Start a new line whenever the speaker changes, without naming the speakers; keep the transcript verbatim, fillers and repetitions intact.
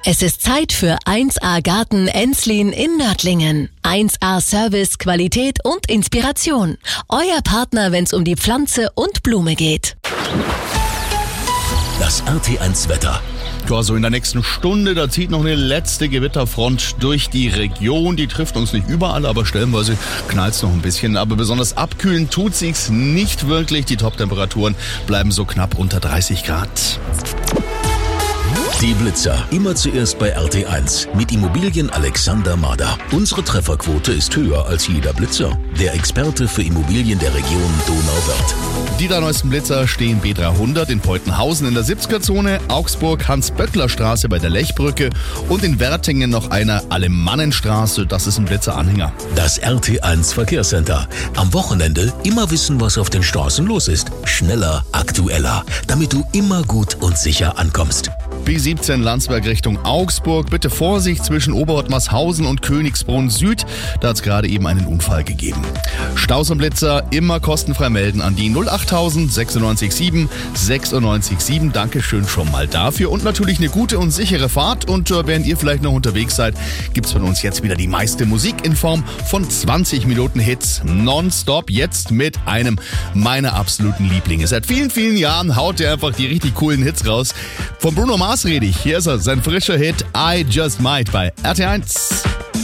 Es ist Zeit für eins A Garten Enslin in Nördlingen. eins A Service, Qualität und Inspiration. Euer Partner, wenn es um die Pflanze und Blume geht.
Das R T eins Wetter.
Ja, so in der nächsten Stunde, da zieht noch eine letzte Gewitterfront durch die Region. Die trifft uns nicht überall, aber stellenweise knallt's noch ein bisschen. Aber besonders abkühlen tut sich's nicht wirklich. Die Top-Temperaturen bleiben so knapp unter dreißig Grad.
Die Blitzer. Immer zuerst bei R T eins. Mit Immobilien Alexander Mader. Unsere Trefferquote ist höher als jeder Blitzer. Der Experte für Immobilien der Region Donauwörth.
Die drei neuesten Blitzer stehen B dreihundert in Peutenhausen in der siebziger-Zone, Augsburg Hans-Böckler-Straße bei der Lechbrücke und in Wertingen noch einer Alemannenstraße, das ist ein Blitzeranhänger.
Das R T eins Verkehrscenter. Am Wochenende immer wissen, was auf den Straßen los ist. Schneller, aktueller, damit du immer gut und sicher ankommst.
B siebzehn Landsberg Richtung Augsburg. Bitte Vorsicht zwischen Oberottmarshausen und Königsbrunn Süd. Da hat es gerade eben einen Unfall gegeben. Staus und Blitzer immer kostenfrei melden an die null achttausend sechsundneunzig sieben sechsundneunzig sieben. Dankeschön schon mal dafür. Und natürlich eine gute und sichere Fahrt. Und äh, während ihr vielleicht noch unterwegs seid, gibt's von uns jetzt wieder die meiste Musik in Form von zwanzig Minuten Hits nonstop. Jetzt mit einem meiner absoluten Lieblinge. Seit vielen, vielen Jahren haut er einfach die richtig coolen Hits raus. Von Bruno Mars rede ich. Hier ist er, sein frischer Hit I Just Might bei R T eins.